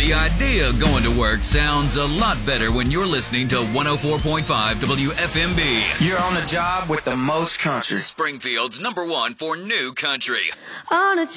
The idea of going to work sounds a lot better when you're listening to 104.5 WFMB. You're on the job with the most country. Springfield's #1 for new country. On a